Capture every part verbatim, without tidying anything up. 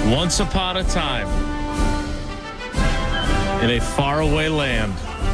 Once upon a time, in a faraway land,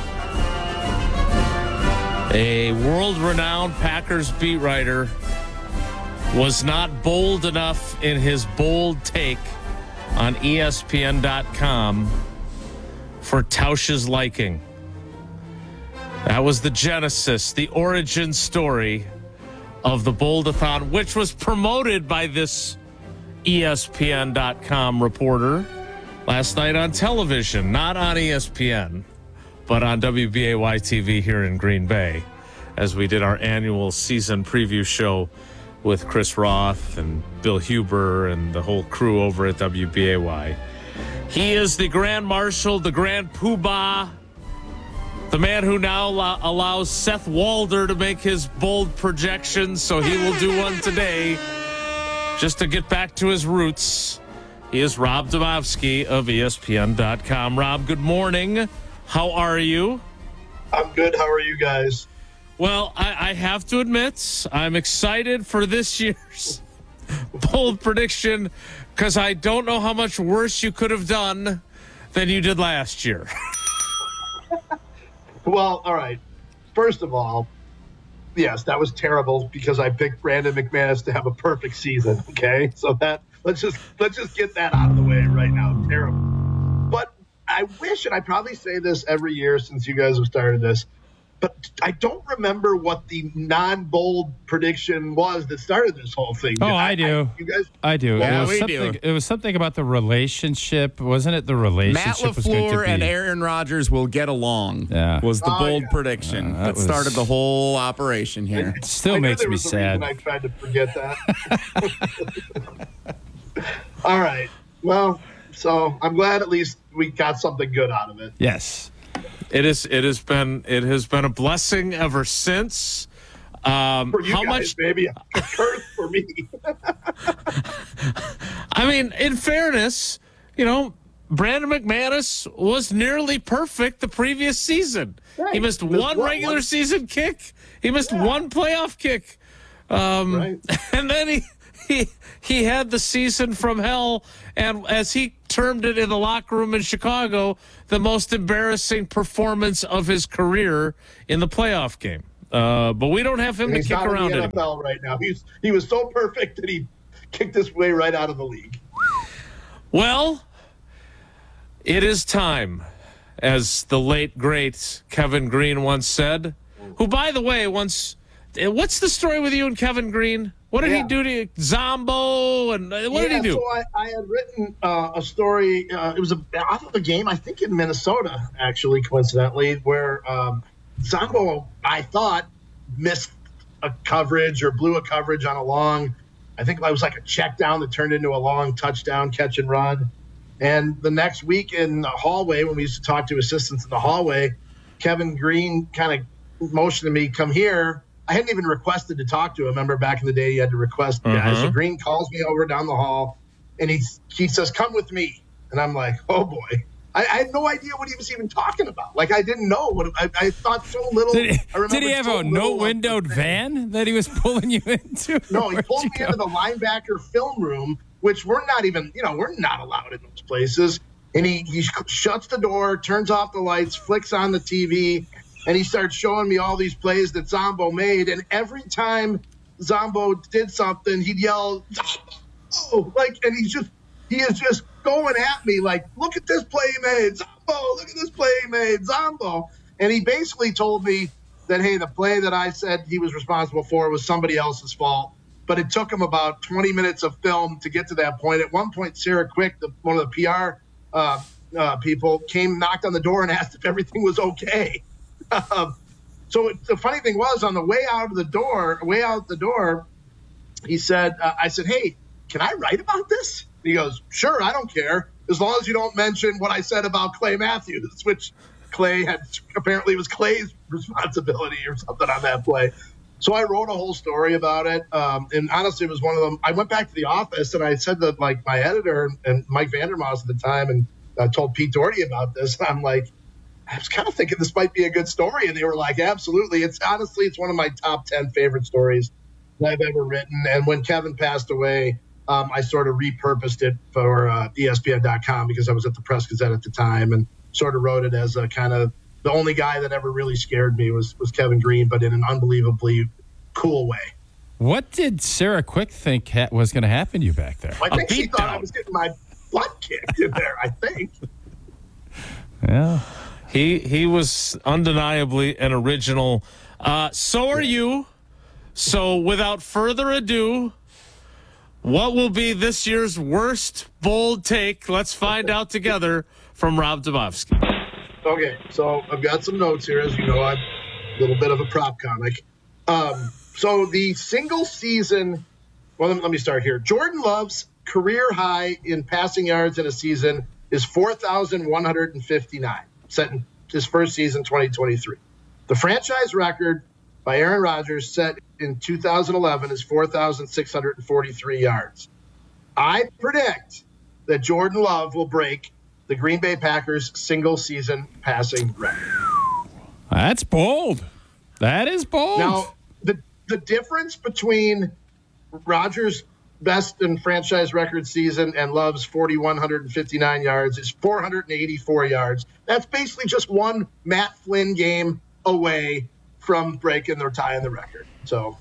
a world-renowned Packers beat writer was not bold enough in his bold take on E S P N dot com for Tausch's liking. That was the genesis, the origin story of the Boldathon, which was promoted by this E S P N dot com reporter last night on television, not on E S P N, but on W B A Y T V here in Green Bay, as we did our annual season preview show with Chris Roth and Bill Huber and the whole crew over at W B A Y. He is the Grand Marshal, the Grand Poobah, the man who now lo- allows Seth Walder to make his bold projections, so he will do one today just to get back to his roots. He is Rob Demovsky of E S P N dot com. Rob, good morning. How are you? I'm good. How are you guys? Well, I, I have to admit, I'm excited for this year's bold prediction because I don't know how much worse you could have done than you did last year. Well, all right. First of all, yes, that was terrible because I picked Brandon McManus to have a perfect season. Okay, so that let's just let's just get that out of the way right now. Terrible. But I wish, and I probably say this every year since you guys have started this, but I don't remember what the non-bold prediction was that started this whole thing. Oh, I, I do. I, you guys, I do. Yeah, it was we something, do. It was something about the relationship, wasn't it? The relationship Matt was going to LaFleur be. and Aaron Rodgers will get along. Yeah. Was the Oh, bold yeah. prediction Uh, that that, was- started the whole operation here. It still I knew makes there me was a sad. reason I tried to forget that. All right. Well, so I'm glad at least we got something good out of it. Yes. It is. It has been. It has been a blessing ever since. Um, For you how guys, much? maybe a curse for me. I mean, in fairness, you know, Brandon McManus was nearly perfect the previous season. Right. He missed He missed one one- regular one- season kick. He missed Yeah. one playoff kick. Um, Right. And then he, he he had the season from hell, and as he termed it in the locker room in Chicago, the most embarrassing performance of his career in the playoff game. Uh, but we don't have him And to he's kick not around in the N F anymore. L right now. He's he was so perfect that he kicked his way right out of the league. Well, it is time, as the late, great Kevin Green once said, who, by the way, once, eh, what's the story with you and Kevin Green? What did he Yeah. do to you? Zombo? And uh, what yeah, did he do? So I, I had written uh, a story. Uh, it was a, off of a game, I think in Minnesota, actually, coincidentally, where um, Zombo, I thought, missed a coverage or blew a coverage on a long, I think it was like a check down that turned into a long touchdown catch and run. And the next week in the hallway, when we used to talk to assistants in the hallway, Kevin Green kind of motioned to me, come here. I hadn't even requested to talk to him. Remember back in the day, you had to request guys. So Green calls me over down the hall, and he, he says, come with me. And I'm like, oh, boy. I, I had no idea what he was even talking about. Like, I didn't know. what I, I thought so little. Did he, I remember did he have so a little no-windowed of the van that he was pulling you into? No, he Where'd pulled you me go? into the linebacker film room, which we're not even, you know, we're not allowed in those places. And he, he sh- shuts the door, turns off the lights, flicks on the T V, and he starts showing me all these plays that Zombo made. And every time Zombo did something, he'd yell, Zombo! Like, and he's just, he is just going at me like, look at this play he made, Zombo, look at this play he made, Zombo. And he basically told me that, hey, the play that I said he was responsible for was somebody else's fault. But it took him about twenty minutes of film to get to that point. At one point, Sarah Quick, the, one of the P R uh, uh, people, came, knocked on the door and asked if everything was okay. Um, so it, the funny thing was, on the way out of the door, way out the door, he said, uh, I said, hey, can I write about this? And he goes, sure, I don't care, as long as you don't mention what I said about Clay Matthews, which Clay had, apparently was Clay's responsibility or something on that play. So I wrote a whole story about it. Um, and honestly, it was one of them. I went back to the office and I said to like my editor and Mike Vandermoss at the time, and I told Pete Doherty about this. And I'm like, I was kind of thinking this might be a good story. And they were like, absolutely. It's honestly, it's one of my top ten favorite stories that I've ever written. And when Kevin passed away, um, I sort of repurposed it for uh, E S P N dot com because I was at the Press Gazette at the time and sort of wrote it as a kind of the only guy that ever really scared me was was Kevin Green, but in an unbelievably cool way. What did Sarah Quick think ha- was going to happen to you back there? I think A she thought beatdown. I was getting my butt kicked in there, I think. Yeah. He he was undeniably an original. Uh, so are you. So without further ado, what will be this year's worst bold take? Let's find out together from Rob Dubofsky. Okay, so I've got some notes here. As you know, I'm a little bit of a prop comic. Um, so the single season, well, let me, let me start here. Jordan Love's career high in passing yards in a season is four thousand one hundred fifty-nine, set in his first season, twenty twenty-three. The franchise record by Aaron Rodgers set in two thousand eleven is four thousand six hundred forty-three yards. I predict that Jordan Love will break the Green Bay Packers single season passing record. That's bold. That is bold. Now, the the difference between Rodgers' best in franchise record season and Love's four thousand one hundred fifty-nine yards is four hundred eighty-four yards. That's basically just one Matt Flynn game away from breaking or tying the record. So,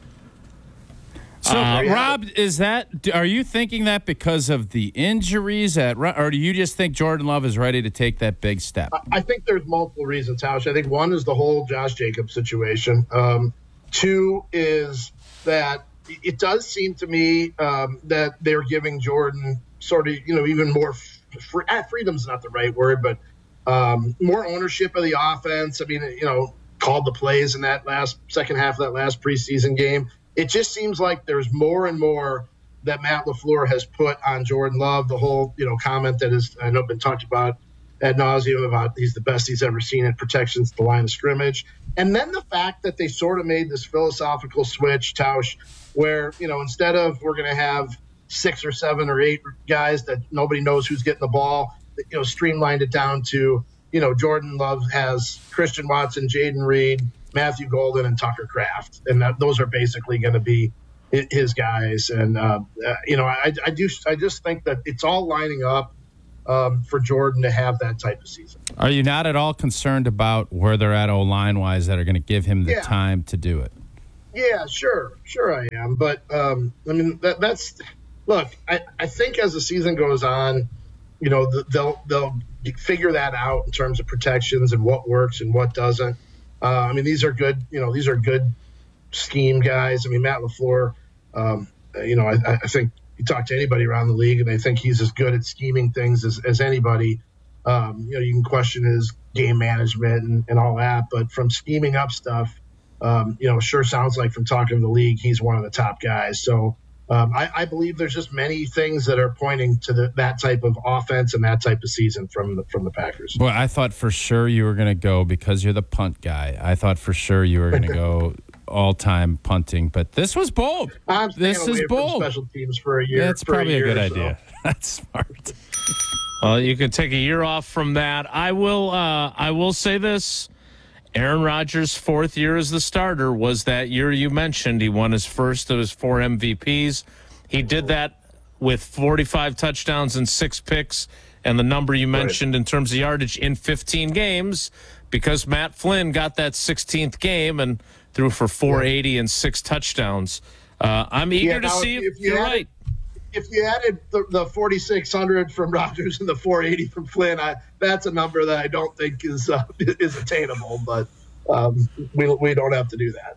So, Uh, Rob, is that? Are you thinking that because of the injuries at, or do you just think Jordan Love is ready to take that big step? I think there's multiple reasons, Tausch. I think one is the whole Josh Jacobs situation. Um, two is that it does seem to me um, that they're giving Jordan sort of, you know, even more free, eh, freedom's not the right word, but um, more ownership of the offense. I mean, you know, called the plays in that last second half of that last preseason game. It just seems like there's more and more that Matt LaFleur has put on Jordan Love. The whole, you know, comment that is, I know, been talked about ad nauseum about he's the best he's ever seen at protections at the line of scrimmage. And then the fact that they sort of made this philosophical switch, Tausch, where, you know, instead of we're going to have six or seven or eight guys that nobody knows who's getting the ball, you know, streamlined it down to, you know, Jordan Love has Christian Watson, Jaden Reed, Matthew Golden, and Tucker Kraft. And that, those are basically going to be his guys. And, uh, uh, you know, I, I do, I just think that it's all lining up um, for Jordan to have that type of season. Are you not at all concerned about where they're at O-line wise that are going to give him the Yeah. time to do it? Yeah, sure. Sure I am. But, um, I mean, that, that's – look, I, I think as the season goes on, you know, the, they'll they'll figure that out in terms of protections and what works and what doesn't. Uh, I mean, these are good – you know, these are good scheme guys. I mean, Matt LaFleur, um, you know, I, I think you talk to anybody around the league and they think he's as good at scheming things as, as anybody. Um, you know, you can question his game management and, and all that, but from scheming up stuff, Um, you know, sure sounds like from talking to the league, he's one of the top guys. So um, I, I believe there's just many things that are pointing to the, that type of offense and that type of season from the, from the Packers. Well, I thought for sure you were going to go because you're the punt guy. I thought for sure you were going to go all-time punting, but this was bold. I'm staying This away is from bold. special teams for a year. That's for probably a, year, good so. idea. That's smart. Well, you can take a year off from that. I will. Uh, I will say this: Aaron Rodgers' fourth year as the starter was that year you mentioned. He won his first of his four M V Ps. He did that with forty-five touchdowns and six picks, and the number you mentioned in terms of yardage in fifteen games, because Matt Flynn got that sixteenth game and threw for four eighty and six touchdowns. Uh, I'm eager Yeah, to now, see if if you you're added- right. If you added the, the forty-six hundred from Rodgers and the four eighty from Flynn, I, that's a number that I don't think is uh, is attainable, but um, we, we don't have to do that.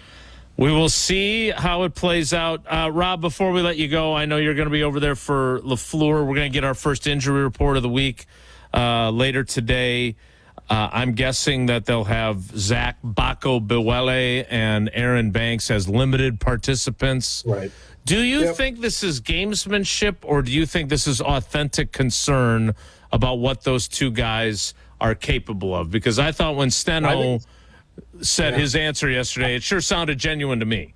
We will see how it plays out. Uh, Rob, before we let you go, I know you're going to be over there for LaFleur. We're going to get our first injury report of the week uh, later today. Uh, I'm guessing that they'll have Zach Bacco-Bewele and Aaron Banks as limited participants. Right. Do you Yep. think this is gamesmanship, or do you think this is authentic concern about what those two guys are capable of? Because I thought when Steno I think- said yeah. his answer yesterday, it sure sounded genuine to me.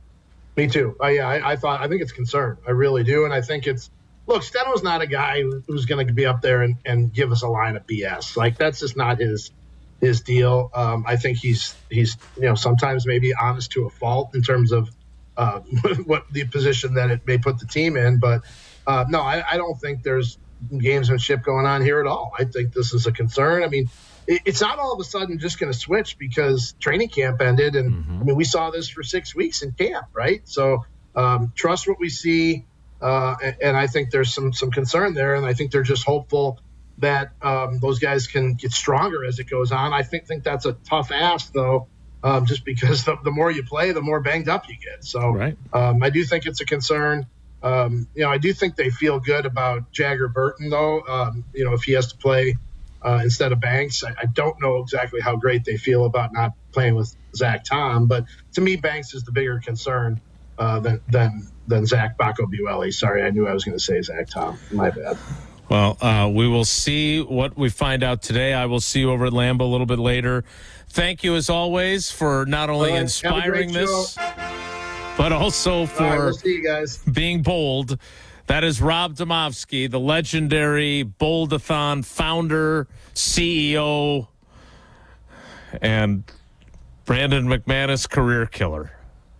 Me too. Uh, yeah, I, I thought I think it's concern. I really do, and I think it's look. Steno's not a guy who, who's going to be up there and, and give us a line of B S. Like that's just not his his deal. Um, I think he's he's you know sometimes maybe honest to a fault in terms of uh, what the position that it may put the team in. But uh, no, I, I don't think there's gamesmanship going on here at all. I think this is a concern. I mean, it, it's not all of a sudden just going to switch because training camp ended. And mm-hmm. I mean, we saw this for six weeks in camp, right? So um, trust what we see. Uh, and, and I think there's some, some concern there. And I think they're just hopeful that um, those guys can get stronger as it goes on. I think, think that's a tough ask though. Um, just because the, the more you play, the more banged up you get. So right. um, I do think it's a concern. Um, you know, I do think they feel good about Jagger Burton, though. Um, you know, if he has to play uh, instead of Banks, I, I don't know exactly how great they feel about not playing with Zach Tom. But to me, Banks is the bigger concern uh, than than than Zach Baco-Buelli. Sorry, I knew I was going to say Zach Tom. My bad. Well, uh, we will see what we find out today. I will see you over at Lambeau a little bit later. Thank you, as always, for not only right, inspiring this, show. but also for right, we'll see you guys. being bold. That is Rob Demovsky, the legendary Boldathon founder, C E O, and Brandon McManus career killer.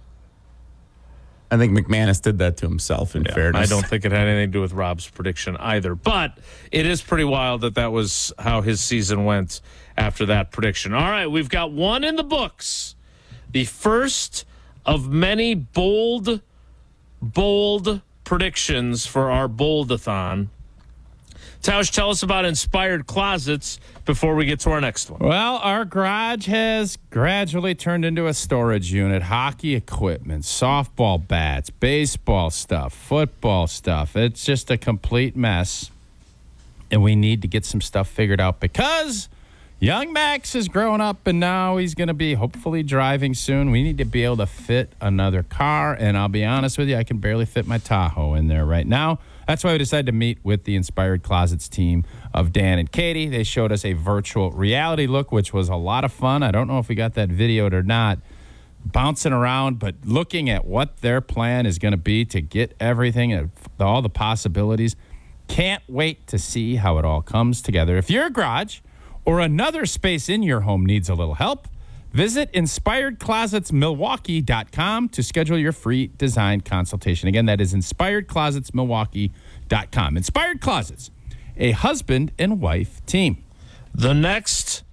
I think McManus did that to himself, in yeah, fairness. I don't think it had anything to do with Rob's prediction either. But it is pretty wild that that was how his season went after that prediction. All right, we've got one in the books. The first of many bold, bold predictions for our Boldathon. Tausch, tell us about Inspired Closets before we get to our next one. Well, our garage has gradually turned into a storage unit. Hockey equipment, softball bats, baseball stuff, football stuff. It's just a complete mess. And we need to get some stuff figured out because young Max is growing up and now he's going to be hopefully driving soon. We need to be able to fit another car. And I'll be honest with you, I can barely fit my Tahoe in there right now. That's why we decided to meet with the Inspired Closets team of Dan and Katie. They showed us a virtual reality look, which was a lot of fun. I don't know if we got that videoed or not, bouncing around, but looking at what their plan is going to be to get everything and all the possibilities. Can't wait to see how it all comes together. If your garage or another space in your home needs a little help, visit inspired closets milwaukee dot com to schedule your free design consultation. Again, that is inspired closets milwaukee dot com. Inspired Closets, a husband and wife team. The next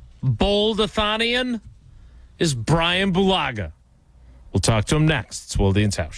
Boldathonian is Brian Bulaga. We'll talk to him next. It's Wilde and Tausch.